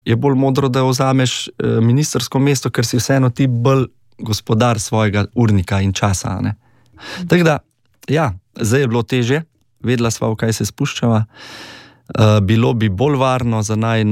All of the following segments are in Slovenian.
je bolj modro, da vzameš ministrsko mesto, ker si vseeno ti bolj gospodar svojega urnika in časa. Ne? Tako da, ja, zdaj je bilo težje, vedela sva, v kaj se spuščava. Bilo bi bolj varno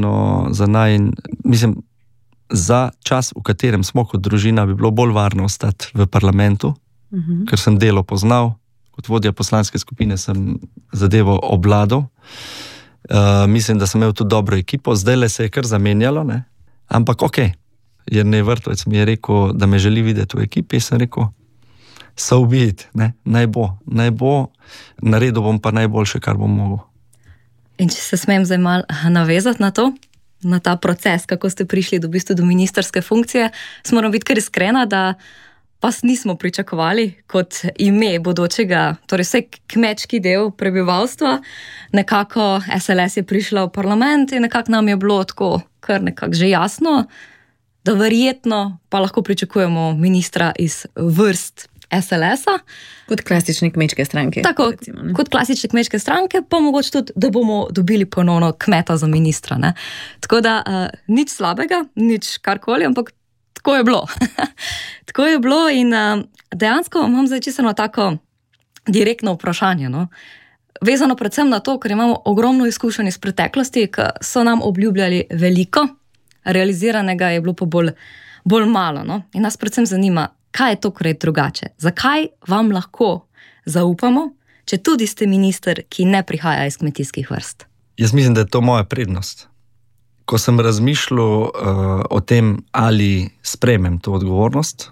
za čas, v katerem smo kot družina, bi bilo bolj varno ostati v parlamentu, ker sem delo poznal, kot vodja poslanske skupine sem zadevo obvladal. Mislim, da sem imel tudi dobro ekipo, zdaj se je kar zamenjalo, ne? Ampak okej. Jernej Vrtovec mi je rekel, da me želi videti v ekipi, sem rekel, so be it, ne? Naj bo, naredil bom pa najboljše, kar bom mogel. In če se smem zdaj malo navezati na to, na ta proces, kako ste prišli do ministerske funkcije, smo morali biti kar iskrena, da vas nismo pričakovali kot ime bodočega, torej vse kmečki del prebivalstva. Nekako SLS je prišla v parlament in nekako nam je bilo tako kar nekako že jasno, da verjetno pa lahko pričakujemo ministra iz vrst SLS-a. Kot klasične kmečke stranke. Tako, recimo, kot klasične kmečke stranke, pa mogoče tudi, da bomo dobili ponovno kmeta za ministra. Ne? Tako da nič slabega, nič karkoli, ampak tako je bilo. Tako je bilo in dejansko imam zdaj čisto tako direktno vprašanje. No? Vezano predvsem na to, ker imamo ogromno izkušenj iz preteklosti, ki so nam obljubljali veliko, realiziranega je bilo pa bolj malo. No? In nas predvsem zanima, kaj je tokrat drugače? Zakaj vam lahko zaupamo, če tudi ste minister, ki ne prihaja iz kmetijskih vrst? Jaz mislim, da je to moja prednost. Ko sem razmišljal o tem, ali sprejmem to odgovornost,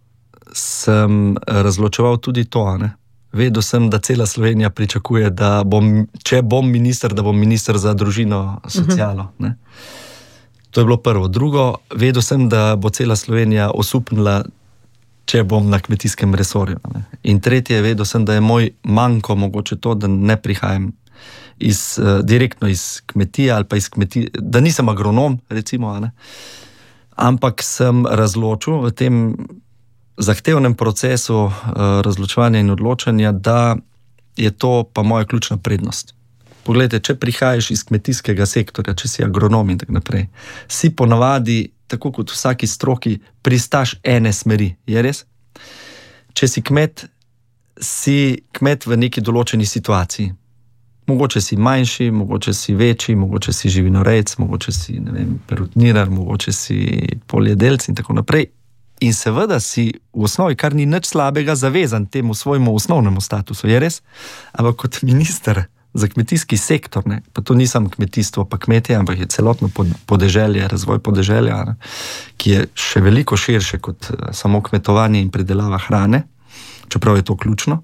sem razločeval tudi to, ne? Vedel sem, da cela Slovenija pričakuje, da če bom minister, da bom minister za družino, socialo. Ne? To je bilo prvo. Drugo, vedel sem, da bo cela Slovenija osupnila, če bom na kmetijskem resorju. Ne? In tretje, vedel sem, da je moj manko mogoče to, da ne prihajam direktno iz kmetije ali pa iz kmetije, da nisem agronom, recimo, ne? Ampak sem razločil v tem zahtevnem procesu razločevanja in odločanja, da je to pa moja ključna prednost. Poglejte, če prihajaš iz kmetijskega sektorja, če si agronom in tako naprej, si ponavadi, tako kot v vsaki stroki, pristaš ene smeri. Je res? Če si kmet v neki določeni situaciji. Mogoče si manjši, mogoče si večji, mogoče si živinorejec, mogoče si, ne vem, perutnirar, mogoče si poljedelc in tako naprej. In seveda si v osnovi, kar ni nič slabega, zavezan temu svojemu osnovnemu statusu, je res? Ampak kot minister za kmetijski sektor, ne, pa to nisem kmetijstvo pa kmetje, ampak je celotno podeželje, razvoj podeželja, ne, ki je še veliko širše kot samo kmetovanje in predelava hrane, čeprav je to ključno,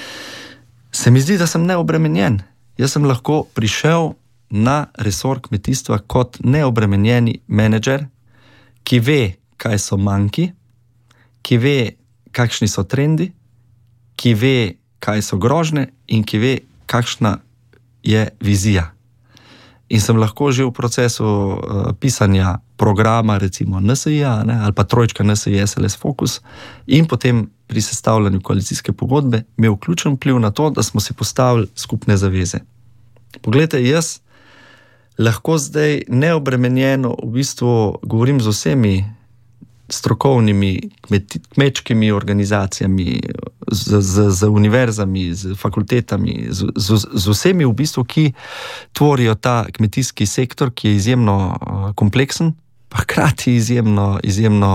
se mi zdi, da sem neobremenjen. Jaz sem lahko prišel na resor kmetijstva kot neobremenjeni menedžer, ki ve, kaj so manjki, ki ve, kakšni so trendi, ki ve, kaj so grožnje in ki ve, kakšna je vizija. In sem lahko že v procesu pisanja programa, recimo NSI-ja, ali pa trojčka NSI SLS Fokus, in potem pri sestavljanju koalicijske pogodbe imel ključen vpliv na to, da smo si postavili skupne zaveze. Poglejte, jaz lahko zdaj neobremenjeno v bistvu govorim z vsemi strokovnimi kmečkimi organizacijami, z univerzami, z fakultetami, z vsemi v bistvu, ki tvorijo ta kmetijski sektor, ki je izjemno kompleksen, pa hkrati izjemno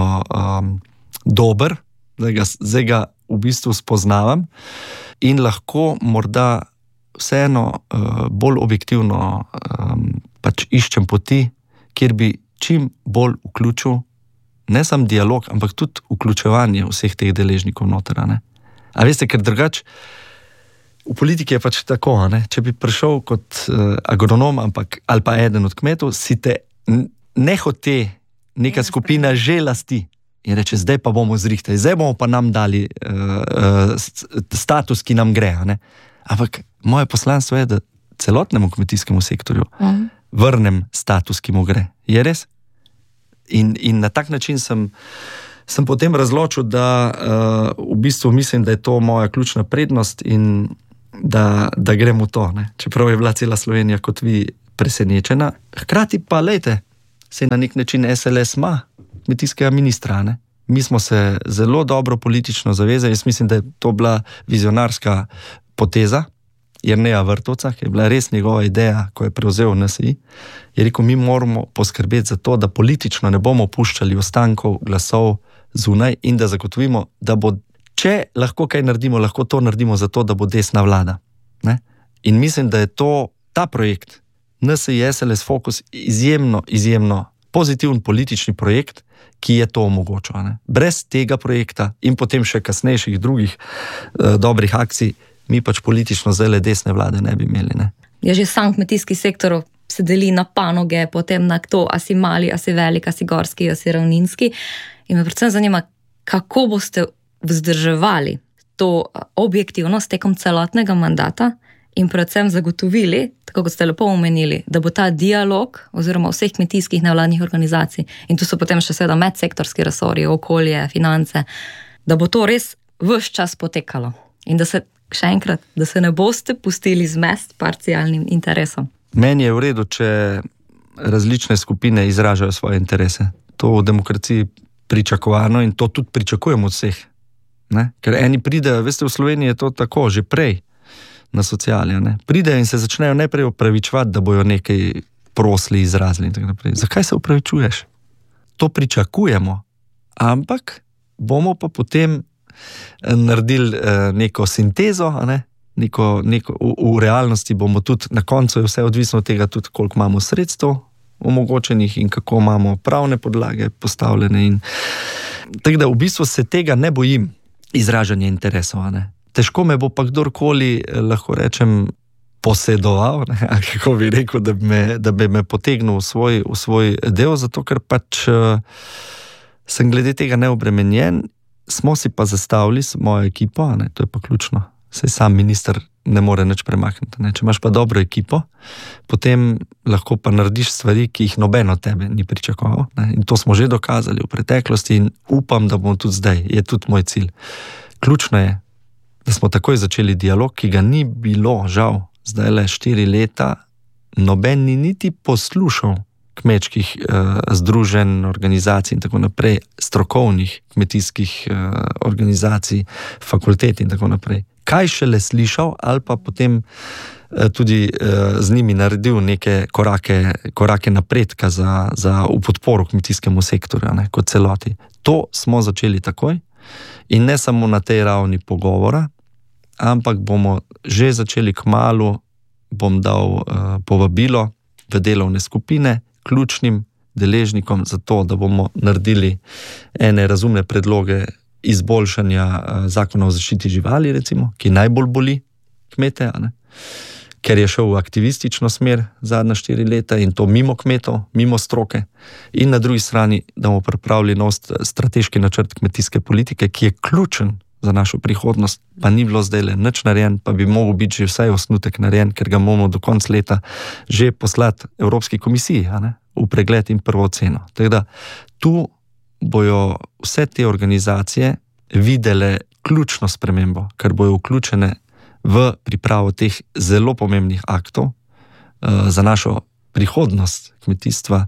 dober, zdaj ga v bistvu spoznavam in lahko morda vseeno bolj objektivno pač iščem poti, kjer bi čim bolj vključil ne sam dialog, ampak tudi vključevanje vseh teh deležnikov noter. A veste, ker drugače v politiki je pač tako, ne? Če bi prišel kot agronom ali pa eden od kmetov, si te nehote neka skupina že lasti in reče, zdaj pa bomo zrihtali, zdaj bomo pa nam dali status, ki nam gre. Ne? Ampak moje poslanstvo je, da celotnemu kmetijskemu sektorju vrnem status, ki mu gre. Je res? In na tak način sem potem razločil, da v bistvu mislim, da je to moja ključna prednost in da grem v to. Ne? Čeprav je bila cela Slovenija kot vi presenečena. Hkrati pa, lejte, se na nek način SLS ima kmetijskega ministra, ne? Mi smo se zelo dobro politično zavezali, jaz mislim, da je to bila vizionarska poteza Jerneja Vrtovca, ki je bila res njegova ideja, ko je prevzel NSI, je rekel, mi moramo poskrbeti za to, da politično ne bomo puščali ostankov glasov zunaj in da zagotovimo, da bo, če lahko kaj naredimo, lahko to naredimo za to, da bo desna vlada. Ne? In mislim, da je ta projekt NSI SLS Fokus izjemno pozitiven politični projekt, ki je to omogočil. Ne? Brez tega projekta in potem še kasnejših drugih dobrih akcij mi pač politično zdaj desne vlade ne bi imeli. Ne? Je že sam kmetijski sektor se deli na panoge, potem na to, a si mali, a si velik, a si gorski, a si ravninski. In me predvsem zanima, kako boste vzdrževali to objektivnost tekom celotnega mandata in predvsem zagotovili, tako kot ste lepo omenili, da bo ta dialog oziroma vseh kmetijskih nevladnih organizacij, in tu so potem še seveda medsektorski resorji, okolje, finance, da bo to res ves čas potekalo. In da se, še enkrat, da se ne boste pustili zmest parcialnim interesom. Meni je v redu, če različne skupine izražajo svoje interese. To v demokraciji pričakovano in to tudi pričakujemo od vseh. Ne? Ker eni pridejo, veste, v Sloveniji je to tako, že prej, na sociali, ne? Pridejo in se začnejo najprej opravičevati, da bojo nekaj prosli, izrazili in tako naprej. Zakaj se opravičuješ? To pričakujemo, ampak bomo pa potem naredili neko sintezo, ne? V realnosti bomo tudi, na koncu je vse odvisno od tega tudi, koliko imamo sredstev omogočenih in kako imamo pravne podlage postavljene. In tako da v bistvu se tega ne bojim, izražanje interesov, ne? Težko me bo pa kdorkoli, lahko rečem, posedoval, ne? Ali kako bi rekel, da bi me potegnil v svoj del, zato ker pač sem glede tega neobremenjen, smo si pa zastavili s mojo ekipo, ne? To je pa ključno, saj sam minister ne more nič premakniti. Ne? Če imaš pa dobro ekipo, potem lahko pa narediš stvari, ki jih noben od tebe ni pričakoval. Ne? In to smo že dokazali v preteklosti in upam, da bomo tudi zdaj, je tudi moj cilj. Ključno je, da smo takoj začeli dialog, ki ga ni bilo, žal, zdaj le 4 leta, noben ni niti poslušal kmečkih združenj, organizacij in tako naprej, strokovnih kmetijskih organizacij, fakultet in tako naprej. Kaj šele slišal ali pa potem tudi z njimi naredil neke korake napredka za v podporu kmetijskemu sektorju, ne, kot celoti. To smo začeli takoj. In ne samo na tej ravni pogovora, ampak bomo že začeli kmalu, bom dal povabilo v delovne skupine ključnim deležnikom za to, da bomo naredili ene razumne predloge izboljšanja zakona o zaščiti živali, recimo, ki najbolj boli kmete, ne? Ker je šel v aktivistično smer zadnja 4 leta in to mimo kmetov, mimo stroke. In na drugi strani, da bomo pripravili nov strateški načrt kmetijske politike, ki je ključen za našo prihodnost, pa ni bilo zdaj le nič narejen, pa bi mogel biti že vsaj osnutek narejen, ker ga bomo do konca leta že poslati Evropski komisiji, ne? V pregled in prvo oceno. Tako da tu bojo vse te organizacije videle ključno spremembo, ker bojo vključene v pripravo teh zelo pomembnih aktov za našo prihodnost kmetijstva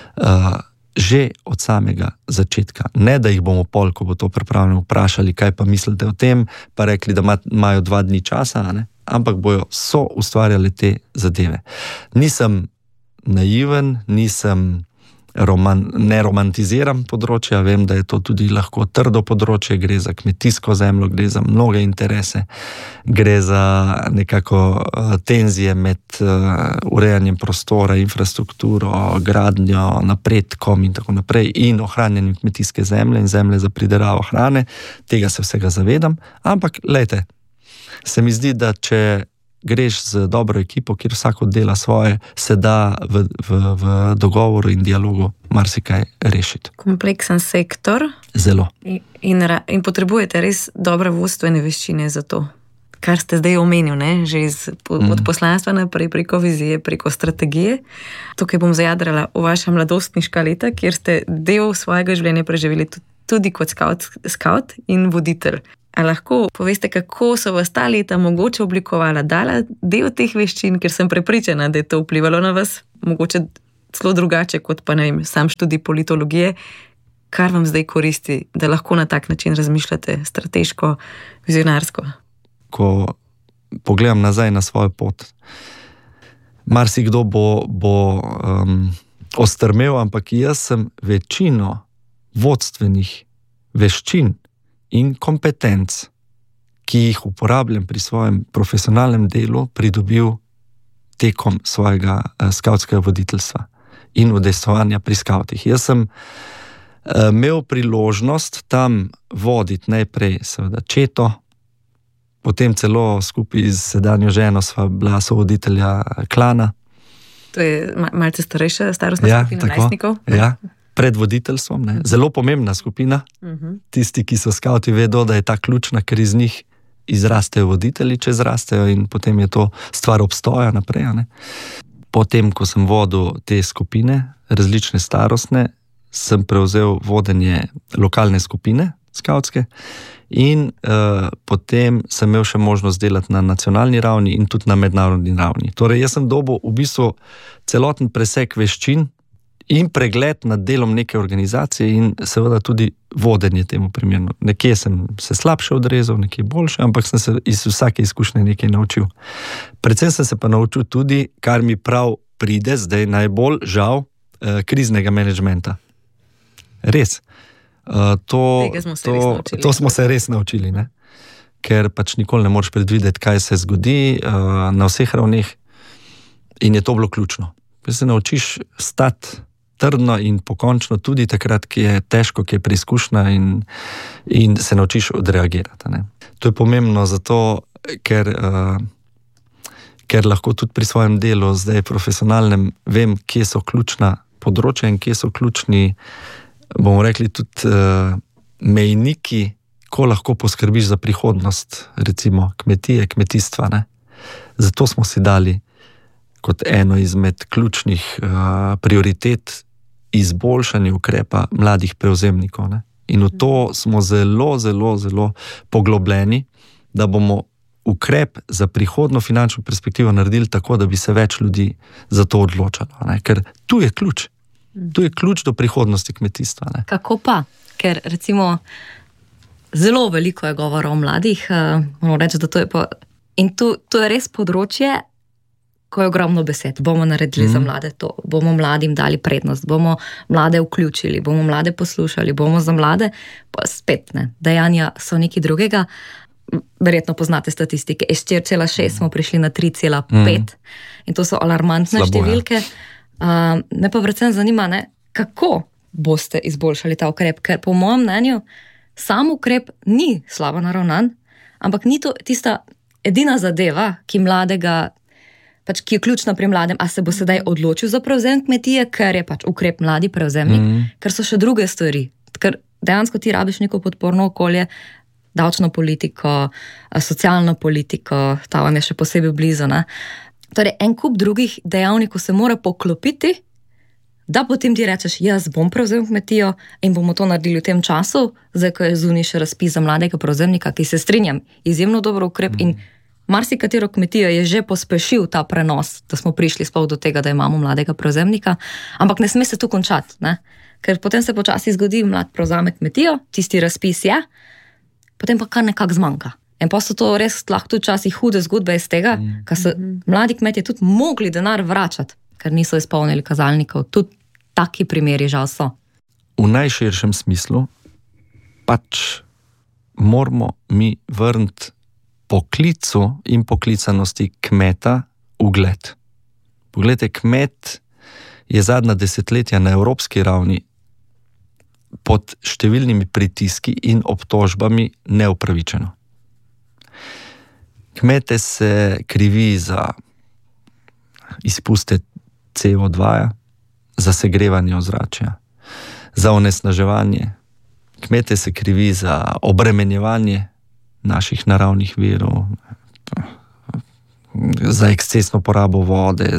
že od samega začetka. Ne, da jih bomo pol, ko bo to pripravljeno, vprašali, kaj pa mislite o tem, pa rekli, da imajo 2 dni časa, ne? Ampak bojo ustvarjali te zadeve. Nisem naiven, ne romantiziram področja, vem, da je to tudi lahko trdo področje, gre za kmetijsko zemljo, gre za mnoge interese, gre za nekako tenzije med urejanjem prostora, infrastrukturo, gradnjo, napredkom in tako naprej in ohranjanjem kmetijske zemlje in zemlje za pridelavo hrane. Tega se vsega zavedam, ampak lejte, se mi zdi, da če greš z dobro ekipo, kjer vsak dela svoje, se da v dogovoru in dialogu marsikaj rešiti. Kompleksen sektor. Zelo. In potrebujete res dobre vodstvene veščine za to. Kar ste zdaj omenil, ne? Že od poslanstva naprej, preko vizije, preko strategije. Tukaj bom zajadrala v vaša mladostniška leta, kjer ste del svojega življenja preživeli tudi kot skaut in voditelj. A lahko poveste, kako so vas ta leta mogoče oblikovala, dala del teh veščin, ker sem prepričana, da je to vplivalo na vas, mogoče celo drugače kot pa, ne vem, sam študij politologije. Kar vam zdaj koristi, da lahko na tak način razmišljate strateško, vizionarsko? Ko pogledam nazaj na svojo pot, marsikdo bo ostrmel, ampak jaz sem večino vodstvenih veščin in kompetenc, ki jih uporabljam pri svojem profesionalnem delu, pridobil tekom svojega skavtskega voditeljstva in udejstvovanja pri skavtih. Jaz sem imel priložnost tam voditi najprej seveda četo, potem celo skupaj z sedanjo ženo sva bila sovoditelja klana. To je malce starejša starostna skupina najstnikov. Ja, pred voditeljstvom. Ne. Zelo pomembna skupina. Tisti, ki so skavti, vedo, da je ta ključna, ker iz njih izrastejo voditelji, če zrastejo, in potem je to stvar obstoja naprej. Ne. Potem, ko sem vodil te skupine, različne starostne, sem prevzel vodenje lokalne skupine skavtske in potem sem imel še možnost delati na nacionalni ravni in tudi na mednarodni ravni. Torej, jaz sem dobil v bistvu celoten presek veščin in pregled nad delom neke organizacije in seveda tudi vodenje temu primerno. Nekje sem se slabše odrezal, nekje boljše, ampak sem se iz vsake izkušnje nekaj naučil. Predvsem sem se pa naučil tudi, kar mi prav pride zdaj najbolj žal, kriznega menedžmenta. Res. To smo se res naučili, ne? Ker pač nikoli ne moreš predvideti, kaj se zgodi na vseh ravneh, in je to bilo ključno. Se naučiš stati trdno in pokončno tudi takrat, ki je težko, ki je preizkušnja, in se naučiš odreagirati. Ne? To je pomembno zato, ker lahko tudi pri svojem delu, zdaj profesionalnem, vem, kje so ključna področja in kje so ključni, bomo rekli, tudi mejniki, ko lahko poskrbiš za prihodnost, recimo kmetije, kmetijstva. Ne? Zato smo si dali kot eno izmed ključnih prioritet izboljšanje ukrepa mladih prevzemnikov. Ne? In v to smo zelo, zelo, zelo poglobljeni, da bomo ukrep za prihodno finančno perspektivo naredili tako, da bi se več ljudi za to odločalo. Ne? Ker tu je ključ. Tu je ključ do prihodnosti kmetijstva. Ne? Kako pa? Ker recimo zelo veliko je govora o mladih, moramo reči, da to je pa... In to je res področje, ko je ogromno besed. Bomo naredili za mlade to, bomo mladim dali prednost, bomo mlade vključili, bomo mlade poslušali, bomo za mlade, pa spet ne. Dejanja so nekaj drugega. Verjetno poznate statistike. Iz 4,6 smo prišli na 3,5 in to so alarmantne številke. Me pa predvsem zanima, ne, kako boste izboljšali ta ukrep, ker po mojem mnenju sam ukrep ni slabo naravnan, ampak ni to tista edina zadeva, ki mladega, pač ki je ključna pri mladem, a se bo sedaj odločil za prevzem kmetije, ker je pač ukrep mladi prevzemnik, ker so še druge stvari, ker dejansko ti rabiš neko podporno okolje, davčno politiko, socialno politiko, ta vam je še posebej blizu, ne. Torej, en kup drugih dejavnikov se mora poklopiti, da potem ti rečeš, jaz bom prevzel kmetijo in bomo to naredili v tem času, zdaj, ko je zunaj še razpis za mladega prevzemnika, ki se strinjam, izjemno dobro ukrep in marsikatero kmetijo je že pospešil ta prenos, da smo prišli sploh do tega, da imamo mladega prevzemnika, ampak ne sme se tu končati, ne? Ker potem se počasi zgodi, mlad prevzame kmetijo, tisti razpis je, potem pa kar nekako zmanjka. In pa so to res lahko tudi časih hude zgodbe iz tega, ker so mladi kmetje tudi mogli denar vračati, ker niso izpolnili kazalnikov. Tudi taki primeri žal so. V najširšem smislu pač moramo mi vrniti poklicu in poklicanosti kmeta ugled. Poglejte, kmet je zadnja desetletja na evropski ravni pod številnimi pritiski in obtožbami neupravičeno. Kmete se krivi za izpuste CO2, za segrevanje ozračja, za onesnaževanje. Kmete se krivi za obremenjevanje naših naravnih virov, za ekscesno porabo vode,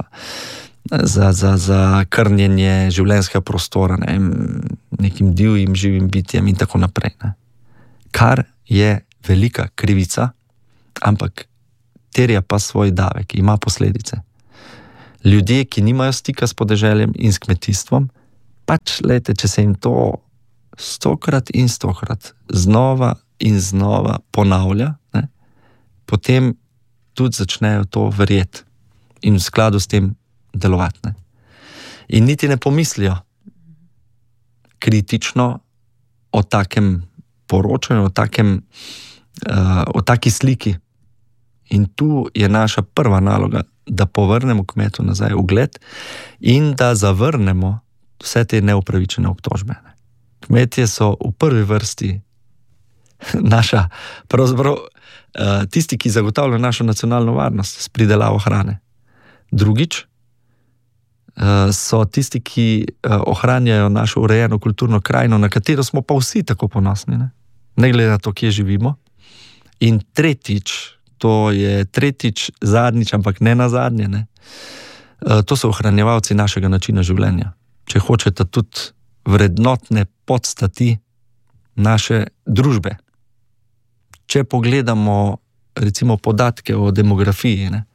za krnjenje življenjskega prostora, nekim divjim živim bitjem in tako naprej. Ne. Kar je velika krivica, ampak terja pa svoj davek, ima posledice. Ljudje, ki nimajo stika s podeželjem in s kmetijstvom, pač, lejte, če se jim to 100krat in 100krat znova in znova ponavlja, ne, potem tudi začnejo to verjeti in v skladu s tem delovati. Ne. In niti ne pomislijo kritično o takem poročanju, o taki sliki. In tu je naša prva naloga, da povrnemo kmetu nazaj ugled in da zavrnemo vse te neupravičene obtožbe. Kmetje so v prvi vrsti naša, pravzaprav tisti, ki zagotavljajo našo nacionalno varnost s pridelavo hrane. Drugič, so tisti, ki ohranjajo našo urejeno kulturno krajino, na katero smo pa vsi tako ponosni, ne glede na to, kje živimo. In tretjič, to je zadnjič, ampak ne nazadnje, ne, to so ohranjevalci našega načina življenja. Če hočete, tudi vrednotne podstati naše družbe. Če pogledamo recimo podatke o demografiji, ne,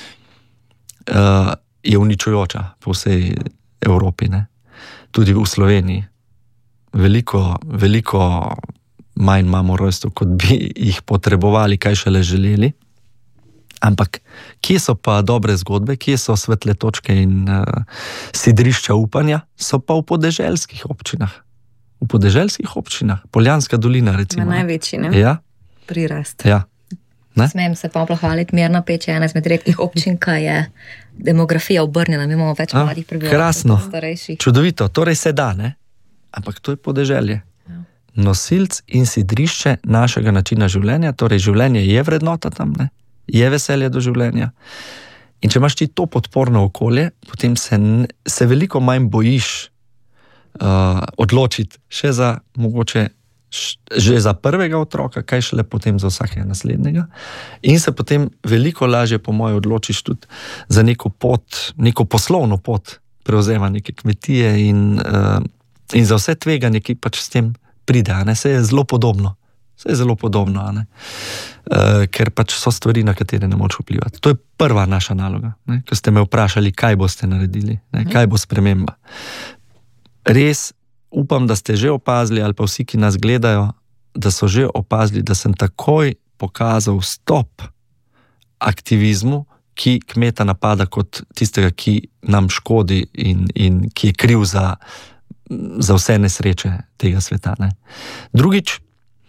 je uničujoča po vsej Evropi, ne. Tudi v Sloveniji. Veliko manj imamo rojstev, kot bi jih potrebovali, kaj šele želeli. Ampak kje so pa dobre zgodbe, kje so svetle točke in sidrišča upanja, so pa v podeželskih občinah. V podeželskih občinah, Poljanska dolina recimo. Na največji, ne? Ja. Prirast. Ja. Ne? Smem se pa pohvaliti, Mirna Peč je ena izmed redkih občin, ki je demografija obrnjena, mi imamo več mladih prebivalcev. Krasno, starejših. čudovito, torej se da, ne? Ampak to je podeželje. Ja. Nosilc in sidrišče našega načina življenja, torej življenje je vrednota tam, ne? Je veselje do življenja. In če imaš ti to podporno okolje, potem se veliko manj bojiš odločiti še za mogoče že za prvega otroka, kaj šele potem za vsakega naslednjega. In se potem veliko lažje, po moje, odločiš tudi za neko pot, neko poslovno pot prevzema neke kmetije in za vse tveganje, ki pač s tem pride, a ne, se je zelo podobno. A ne? Ker pač so stvari, na katere ne moč vplivati. To je prva naša naloga, ne? Ko ste me vprašali, kaj boste naredili, ne? Kaj bo sprememba. Res upam, da ste že opazili, ali pa vsi, ki nas gledajo, da so že opazili, da sem takoj pokazal stop aktivizmu, ki kmeta napada kot tistega, ki nam škodi in ki je kriv za vse nesreče tega sveta. Ne? Drugič,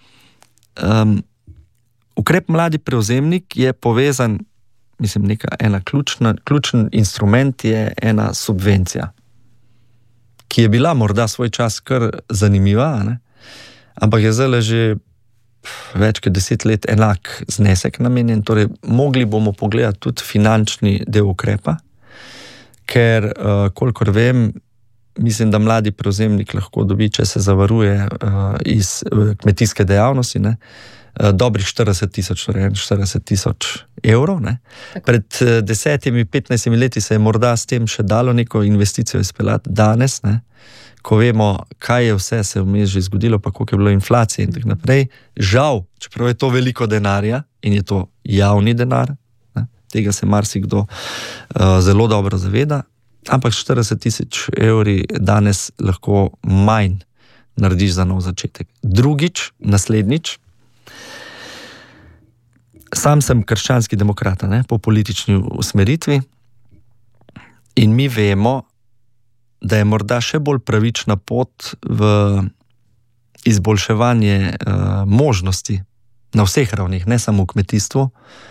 ukrep Mladi prevzemnik je povezan, mislim, ključen instrument je ena subvencija, ki je bila morda svoj čas kar zanimiva, ne? Ampak je zdaj že več kot 10 let enak znesek namenjen, torej mogli bomo pogledati tudi finančni del ukrepa, ker, kolikor vem, mislim, da Mladi prevzemnik lahko dobi, če se zavaruje iz kmetijske dejavnosti, ne, dobrih 40 tisoč evrov. Ne. Pred 10-15 leti se je morda s tem še dalo neko investicijo izpeljati. Danes, ne, ko vemo, kaj je vse se vmes že zgodilo, pa koliko je bilo inflacije in tako naprej, žal, čeprav je to veliko denarja in je to javni denar, ne, tega se marsikdo zelo dobro zaveda, ampak 40 tisoč evri danes lahko manj narediš za nov začetek. Drugič, naslednjič, sam sem krščanski demokrat, ne, po politični usmeritvi in mi vemo, da je morda še bolj pravična pot v izboljševanje možnosti na vseh ravnih, ne samo v kmetijstvu,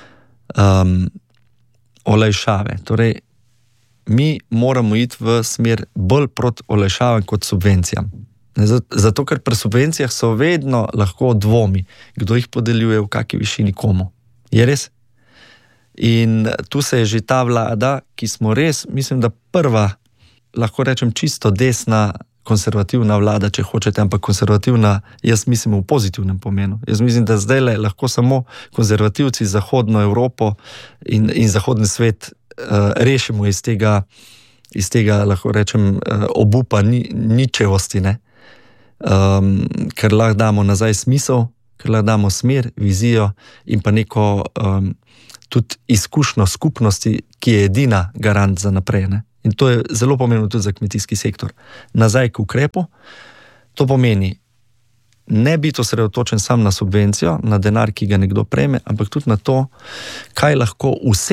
olajšave. Torej, mi moramo iti v smer bolj proti olajšavam kot subvencijam. Zato, ker pri subvencijah so vedno lahko dvomi, kdo jih podeljuje, v kakšni višini, komu. Je res? In tu se je že ta vlada, ki smo res, mislim, da prva, lahko rečem, čisto desna, konservativna vlada, če hočete, ampak konservativna, jaz mislim v pozitivnem pomenu. Jaz mislim, da zdaj lahko samo konservativci Zahodno Evropo in zahodni svet rešimo iz tega, lahko rečem, obupa ničevosti, ne? Ker lahko damo nazaj smisel ker lahko damo smer, vizijo in pa neko tudi izkušnjo skupnosti, ki je edina garant za naprej. Ne? In to je zelo pomembno tudi za kmetijski sektor. Nazaj k ukrepu, to pomeni ne biti osredotočen sam na subvencijo, na denar, ki ga nekdo prejme, ampak tudi na to, kaj lahko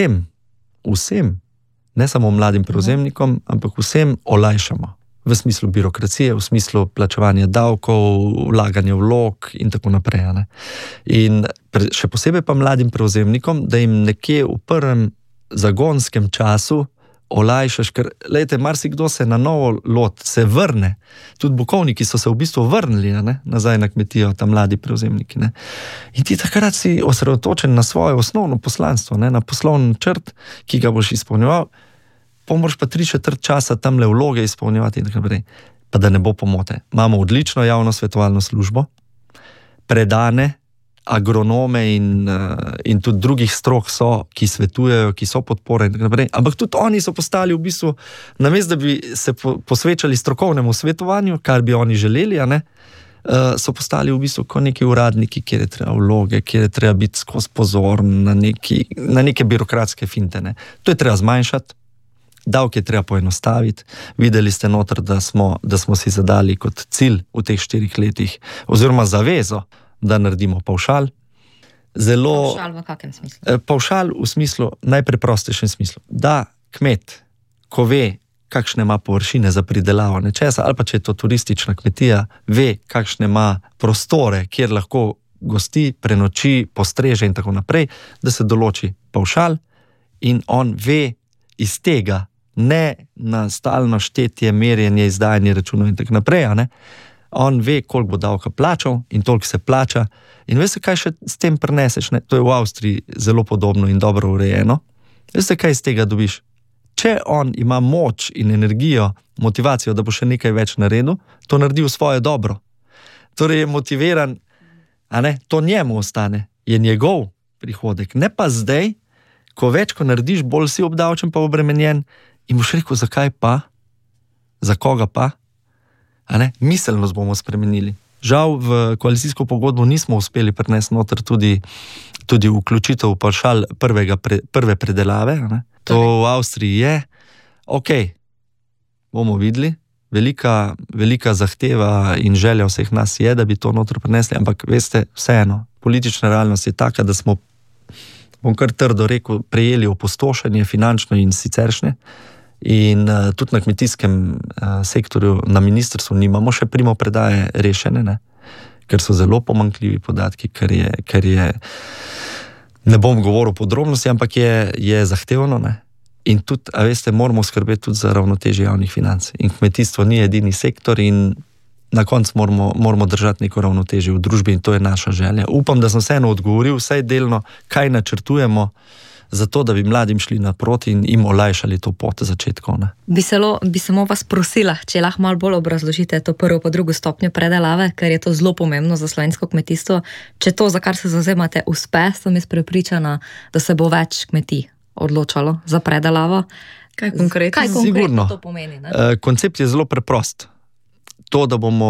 vsem, ne samo mladim prevzemnikom, ampak vsem olajšamo. V smislu birokracije, v smislu plačevanja davkov, vlaganja vlog in tako naprej. Ne? In še posebej pa mladim prevzemnikom, da jim nekje v prvem zagonskem času olajšaš, ker, lejte, marsikdo se na novo se vrne. Tudi bukovniki so se v bistvu vrnili, ne? Nazaj na kmetijo, ta mladi prevzemniki. Ne? In ti takrat si osredotočen na svoje osnovno poslanstvo, ne? Na poslovni načrt, ki ga boš izpolnjeval, moraš pa 3/4 časa tamle vloge izpolnjevati in tako naprej. Pa da ne bo pomote. Imamo odlično javno svetovalno službo, predane agronome in tudi drugih strok so, ki svetujejo, ki so podpore in tako naprej. Ampak tudi oni so postali v bistvu, namesto da bi se posvečali strokovnemu svetovanju, kar bi oni želeli, a ne, so postali v bistvu kot neki uradniki, kjer je treba vloge, kjer je treba biti skozi pozoren na neke birokratske finte. Ne. To je treba zmanjšati. Davke je treba poenostaviti. Videli ste noter, da smo si zadali kot cilj v teh 4 letih, oziroma zavezo, da naredimo pavšal. Pavšal v kakem smislu? Pavšal v smislu, najpreprostejšem smislu. Da kmet, ko ve, kakšne ima površine za pridelavo nečesa, ali pa če je to turistična kmetija, ve, kakšne ima prostore, kjer lahko gosti, prenoči, postreže in tako naprej, da se določi pavšal in on ve iz tega, ne na stalno štetje, merjenje, izdajanje računov in tako naprej, a ne? On ve, koliko bo davka plačal in toliko se plača in veste, kaj še s tem prineseš, ne? To je v Avstriji zelo podobno in dobro urejeno. Veste, kaj iz tega dobiš? Če on ima moč in energijo, motivacijo, da bo še nekaj več naredil, to naredi v svoje dobro. Torej je motiviran, a ne? To njemu ostane, je njegov prihodek, ne pa zdaj, ko več, ko narediš, bolj si obdavčen pa obremenjen in boš rekel, zakaj pa? Za koga pa? A ne? Miselnost bomo spremenili. Žal v koalicijsko pogodbo nismo uspeli prinesti noter tudi vključitev pavšal prve predelave. A ne? To v Avstriji je. Ok, bomo videli. Velika zahteva in želja vseh nas je, da bi to noter prinesli, ampak veste, vseeno, politična realnost je taka, da smo, bom kar trdo rekel, prejeli opustošenje finančno in siceršnje. In tudi na kmetijskem sektorju, na ministrstvu nimamo še primopredaje rešene, ne? Ker so zelo pomanjkljivi podatki, ker je, ne bom govoril podrobnosti, ampak je zahtevno, ne? In tudi, a veste, moramo skrbeti tudi za ravnotežje javnih financ. In kmetijstvo ni edini sektor in na koncu moramo držati neko ravnotežje v družbi in to je naša želja. Upam, da sem vseeno odgovoril vsaj delno, kaj načrtujemo, zato, da bi mladim šli naproti in jim olajšali to pot začetkov. Ne? Bi samo vas prosila, če lahko malo bolj obrazložite to prvo pa drugo stopnjo predelave, ker je to zelo pomembno za slovensko kmetijstvo. Če to, za kar se zavzemate, uspe, sem jaz prepričana, da se bo več kmetij odločalo za predelavo. Kaj konkretno to pomeni? Ne? Koncept je zelo preprost. To,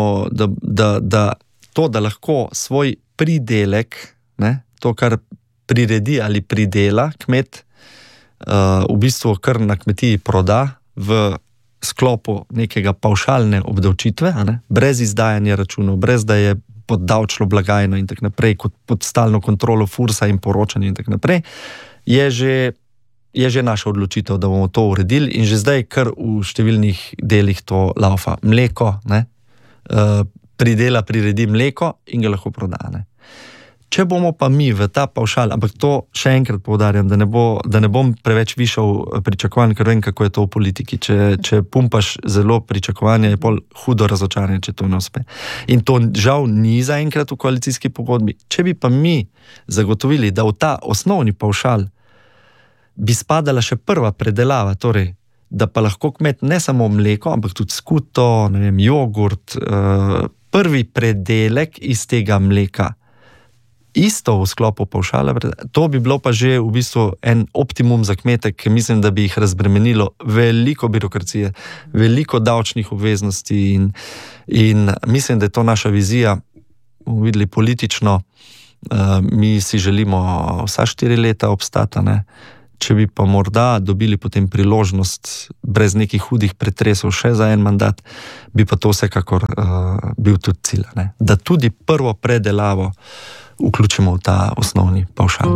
da lahko svoj pridelek, ne, to, kar priredi ali pridela kmet, v bistvu kar na kmetiji proda v sklopu nekega pavšalne obdavčitve, ne? Brez izdajanja računov, brez da je pod davčno blagajno in tako naprej, kot pod stalno kontrolo Fursa in poročanje in tako naprej, je že naša odločitev, da bomo to uredili in že zdaj kar v številnih delih to laufa. Mleko, ne? Priredi mleko in ga lahko proda, ne? Če bomo pa mi v ta pavšal, ampak to še enkrat poudarjam, da ne bom preveč višal pričakovanj, ker vem, kako je to v politiki. Če pumpaš zelo pričakovanje, je pol hudo razočaranje, če to ne uspe. In to žal ni zaenkrat v koalicijski pogodbi. Če bi pa mi zagotovili, da v ta osnovni pavšal bi spadala še prva predelava, torej, da pa lahko kmet ne samo mleko, ampak tudi skuto, ne vem, jogurt, prvi predelek iz tega mleka, isto v sklopu pavšala, to bi bilo pa že v bistvu en optimum za kmete, ki mislim, da bi jih razbremenilo veliko birokracije, veliko davčnih obveznosti in mislim, da je to naša vizija, bomo videli politično, mi si želimo vsa 4 leta obstati, ne? Če bi pa morda dobili potem priložnost brez nekih hudih pretresov še za en mandat, bi pa to vsekakor bil tudi cilj, ne? Da tudi prvo predelavo vključimo v ta osnovni pavšal.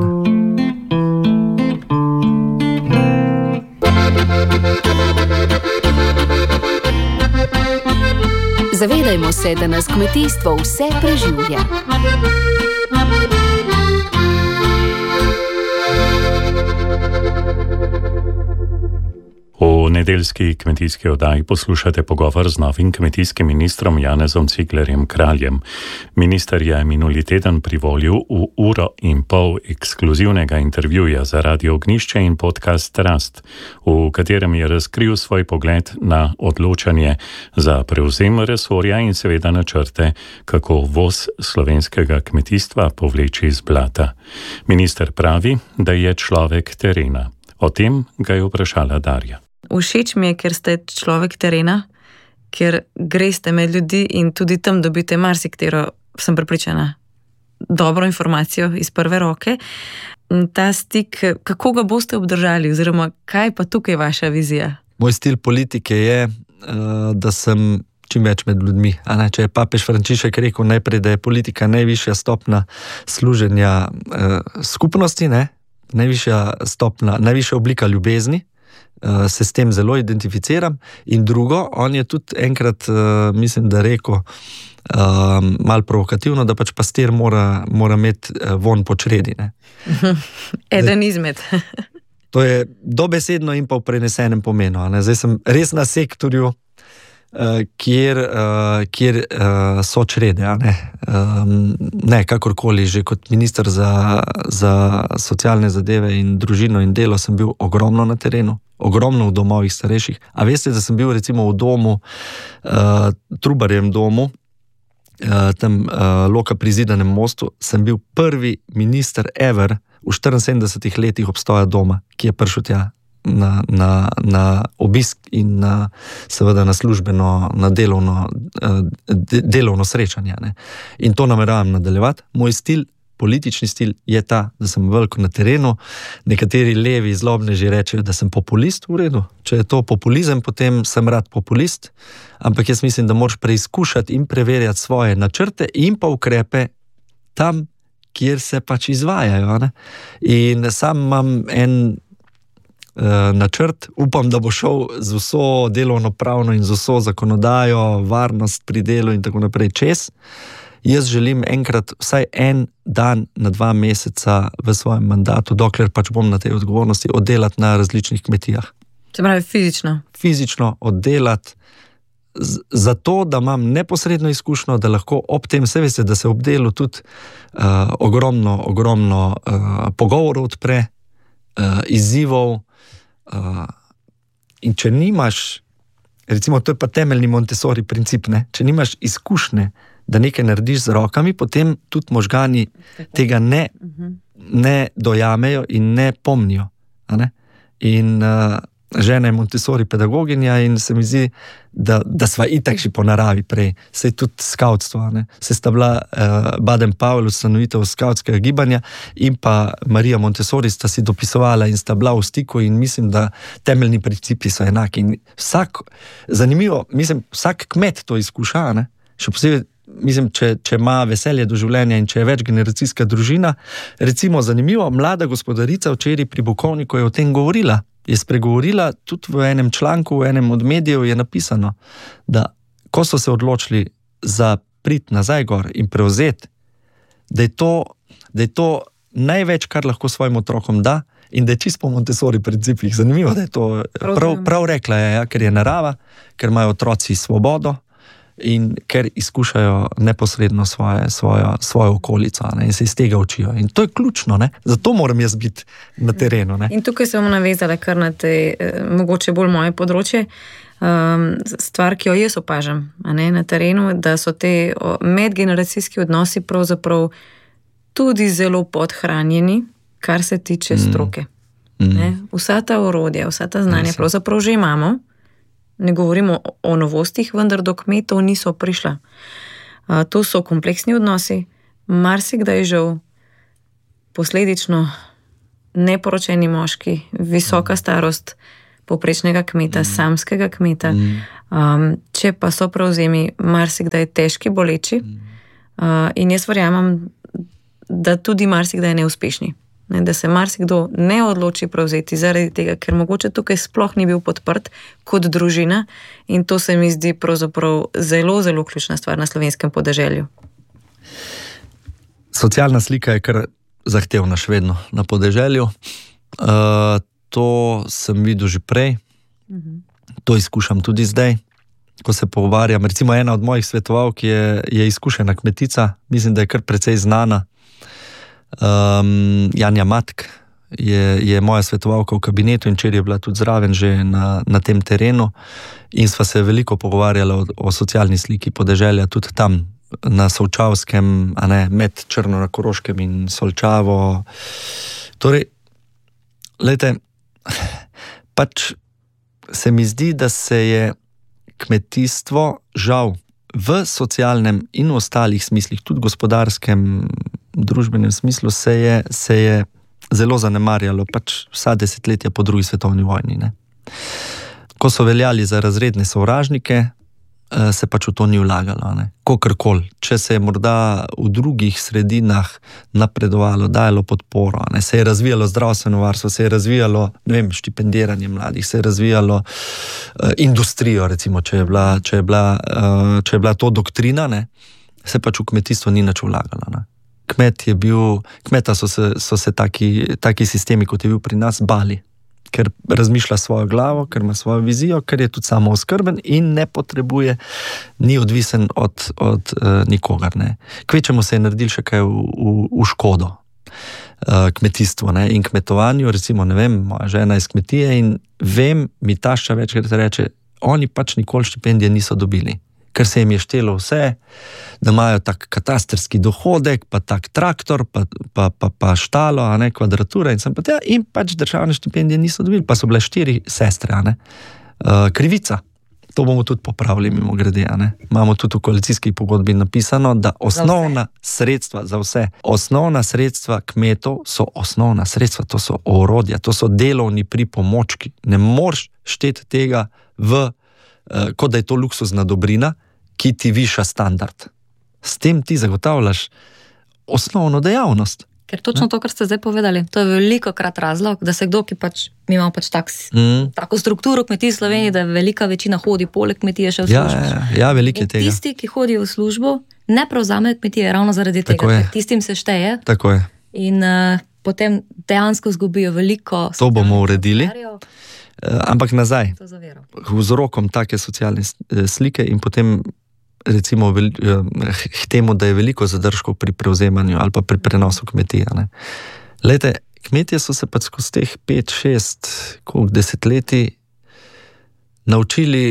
Zavedajmo se, da nas kmetijstvo vse preživlja. V nedeljski kmetijski oddaji poslušate pogovor z novim kmetijskim ministrom Janezom Ciglerjem Kraljem. Minister je minuli teden privolil v 1,5 ure ekskluzivnega intervjuja za Radio Ognjišče in podcast Rast, v katerem je razkril svoj pogled na odločanje za prevzem resorja in seveda načrte, kako voz slovenskega kmetijstva povleči iz blata. Minister pravi, da je človek terena. O tem ga je vprašala Darja. Všeč mi je, ker ste človek terena, ker greste med ljudi in tudi tam dobite marsikatero, sem prepričana, dobro informacijo iz prve roke. Ta stik, kako ga boste obdržali, oziroma kaj pa tukaj je vaša vizija? Moj stil politike je, da sem čim več med ljudmi. Če je papež Frančišek rekel najprej, da je politika najvišja stopna služenja skupnosti, ne? Najvišja oblika ljubezni, se s tem zelo identificiram. In drugo, on je tudi enkrat, mislim, da rekel, malo provokativno, da pač pastir mora imeti vonj po čredi. Ne? Eden izmed. To je dobesedno in pa v prenesenem pomenu. Zdaj sem res na sektorju, kjer so črede. Ne, kakorkoli, že kot minister za socialne zadeve in družino in delo sem bil ogromno na terenu, ogromno v domovih starejših. A veste, da sem bil recimo v domu, Trubarjem domu, tam Loka pri Zidanem mostu, sem bil prvi minister ever v 74 letih obstoja doma, ki je prišel tja na obisk in seveda na službeno, na delovno srečanje. Ne. In to nameravam nadaljevati. Moj stil, politični stil je ta, da sem veliko na terenu. Nekateri levi zlobneži rečejo, da sem populist, v redu. Če je to populizem, potem sem rad populist, ampak jaz mislim, da moraš preizkušati in preverjati svoje načrte in pa ukrepe tam, kjer se pač izvajajo. Ne. In sam imam en načrt, upam, da bo šel z vso delovno pravno in z vso zakonodajo, varnost pri delu in tako naprej čez. Jaz želim enkrat, vsaj en dan na 2 meseca v svojem mandatu, dokler pač bom na tej odgovornosti, oddelati na različnih kmetijah. Se pravi fizično? Fizično oddelati, zato, da imam neposredno izkušnjo, da lahko ob tem, se veste, da se ob delu tudi ogromno pogovorov odpre, izzivov, in če nimaš, recimo to je pa temeljni Montessori princip, ne? Če nimaš izkušnje, da nekaj narediš z rokami, potem tudi možgani tega ne dojamejo in ne pomnijo. Ne? In žena je Montessori pedagoginja in se mi zdi, da sva itak že po naravi prej. Sej tudi skavtstvo. Se sta bila Baden-Powell, ustanovitev skavtskega gibanja, in pa Marija Montessori sta si dopisovala in sta bila v stiku in mislim, da temeljni principi so enaki. In zanimivo, mislim, vsak kmet to izkuša, ne? Še posebej, mislim, če ima veselje do življenja in če je večgeneracijska družina. Recimo zanimivo, mlada gospodarica včeraj pri Bukovniku je o tem govorila. Je spregovorila tudi v enem članku, v enem od medijev je napisano, da ko so se odločili za priti nazaj gor in prevzeti, da je to največ, kar lahko svojim otrokom da in da je čisto po Montessori principih. Zanimivo, da je to prav rekla, ker je narava, ker imajo otroci svobodo in ker izkušajo neposredno svojo okolico, ne, in se iz tega učijo. In to je ključno, ne? Zato moram jaz biti na terenu. Ne? In tukaj se bomo navezali kar na te, mogoče bolj moje področje, stvar, ki jo jaz opažam, na terenu, da so te medgeneracijski odnosi pravzaprav tudi zelo podhranjeni, kar se tiče stroke. Vsa ta orodja, vsa ta znanja pravzaprav že imamo. Ne govorimo o novostih, vendar do kmetov niso prišla. To so kompleksni odnosi, marsikdaj žal, posledično neporočeni moški, visoka starost povprečnega kmeta, samskega kmeta, če pa so prevzemi marsikdaj težki, boleči, in jaz verjamem, da tudi marsikdaj neuspešni. Da se marsikdo ne odloči prevzeti zaradi tega, ker mogoče tukaj sploh ni bil podprt kot družina, in to se mi zdi pravzaprav zelo, zelo ključna stvar na slovenskem podeželju. Socialna slika je kar zahtevna še vedno na podeželju. To sem videl že prej, to izkušam tudi zdaj, ko se pogovarjam. Recimo ena od mojih svetovalk je izkušena kmetica, mislim, da je kar precej znana. Janja Matk je moja svetovalka v kabinetu in včeraj je bila tudi zraven že na tem terenu in sva se veliko pogovarjala o socialni sliki podeželja, tudi tam na Solčavskem, med Črno na Koroškem in Solčavo. Torej, glejte, pač se mi zdi, da se je kmetijstvo žal v socialnem in v ostalih smislih, tudi gospodarskem, družbenem smislu, se je zelo zanemarjalo pač vsa desetletja po drugi svetovni vojni. Ne? Ko so veljali za razredne sovražnike, se pač v to ni vlagalo. Kokorkoli, če se je morda v drugih sredinah napredovalo, dajalo podporo, se je razvijalo zdravstveno varstvo, se je razvijalo, štipendiranje mladih, se je razvijalo industrijo, recimo, če je bila to doktrina, se pač v kmetijstvo ni nič vlagalo. Kmeta so se taki sistemi, kot je bil pri nas, bali, ker razmišlja svojo glavo, ker ima svojo vizijo, ker je tudi samooskrben in ne potrebuje, ni odvisen od nikogar. Kvečemu se je naredil še kaj v škodo kmetijstvu in kmetovanju. Recimo, moja žena iz kmetije in vem, mi tašča večkrat reče, oni pač nikoli štipendije niso dobili, ker se jim je štelo vse, da imajo tak katastrski dohodek, pa tak traktor, pa štalo, kvadratura in pač državne štipendije niso dobili, pa so bile 4 sestre. Krivica. To bomo tudi popravili mimogrede. Imamo tudi v koalicijski pogodbi napisano, da osnovna sredstva za vse, osnovna sredstva kmetov so osnovna sredstva, to so orodja, to so delovni pripomočki. Ne moreš šteti tega kot da je to luksuzna dobrina, ki ti viša standard. S tem ti zagotavljaš osnovno dejavnost. Ker točno to, kar ste zdaj povedali, to je veliko krat razlog, da se kdo, ki mi imamo pač tako strukturo kmetij v Sloveniji, da velika večina hodi poleg kmetije še v službo. Ja, veliko je tega. Tisti, ki hodijo v službo, ne prevzamejo kmetije ravno zaradi tega, ker tistim se šteje. Tako je. In potem dejansko zgubijo veliko. To bomo uredili. Ampak nazaj, vzrokom take socialne slike in potem recimo k temu, da je veliko zadržkov pri prevzemanju ali pa pri prenosu kmetije. Glejte, kmetije so se pa skozi teh 5-6 desetletij naučili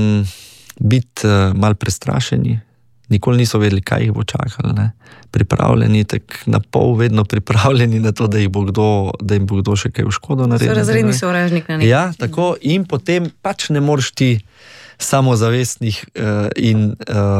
biti malo prestrašeni, nikoli niso vedeli, kaj jih bo čakalo. Pripravljeni, tak na pol vedno pripravljeni na to, da jim bo kdo še kaj v škodo naredil. So razredni sovražnik na nekaj. Ja, tako, in potem pač ne moreš ti samozavestnih in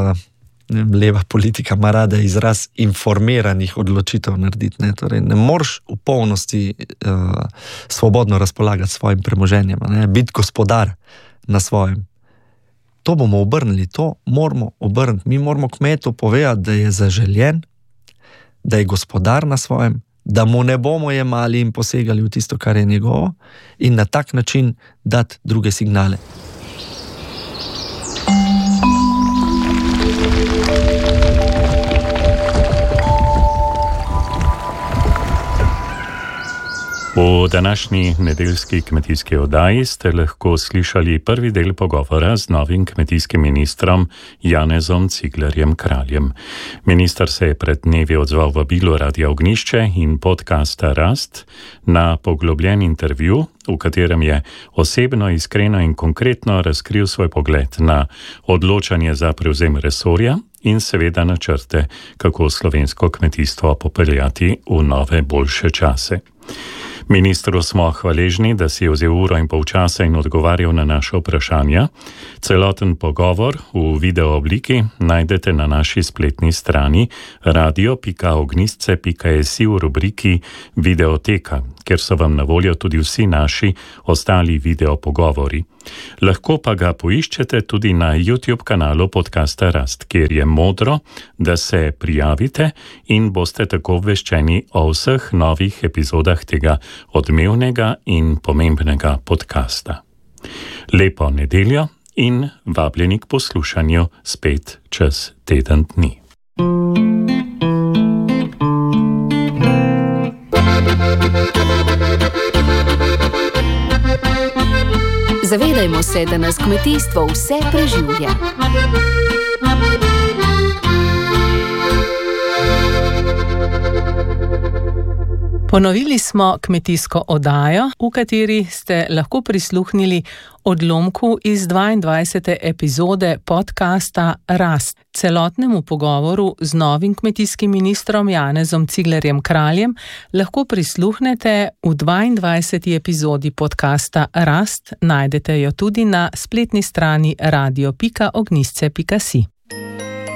leva politika ima rada izraz informiranih odločitev narediti. Torej, ne moreš v polnosti svobodno razpolagati s svojim premoženjem, biti gospodar na svojem. To bomo obrnili, to moramo obrniti. Mi moramo kmetu povedati, da je zaželjen, da je gospodar na svojem, da mu ne bomo jemali in posegali v tisto, kar je njegovo, in na tak način dati druge signale. V današnji nedeljski kmetijski oddaji ste lahko slišali prvi del pogovora z novim kmetijskim ministrom Janezom Ciglerjem Kraljem. Minister se je pred dnevi odzval vabilu Radia Ognjišče in podcasta Rast na poglobljen intervju, v katerem je osebno, iskreno in konkretno razkril svoj pogled na odločanje za prevzem resorja in seveda načrte, kako slovensko kmetijstvo popeljati v nove, boljše čase. Ministru smo hvaležni, da si je vzel 1,5 ure časa in odgovarjal na naše vprašanja. Celoten pogovor v video obliki najdete na naši spletni strani radio.ognistce.si v rubriki Videoteka, kjer so vam na voljo tudi vsi naši ostali videopogovori. Lahko pa ga poiščete tudi na YouTube kanalu podcasta Rast, kjer je modro, da se prijavite in boste tako obveščeni o vseh novih epizodah tega odmevnega in pomembnega podcasta. Lepo nedeljo in vabljeni k poslušanju spet čez teden dni. Zavedajmo se, da nas kmetijstvo vse preživlja. Ponovili smo kmetijsko oddajo, v kateri ste lahko prisluhnili odlomku iz 22. epizode podcasta Rast. Celotnemu pogovoru z novim kmetijskim ministrom Janezom Ciglerjem Kraljem lahko prisluhnete v 22. epizodi podcasta Rast. Najdete jo tudi na spletni strani radio.ognistce.si.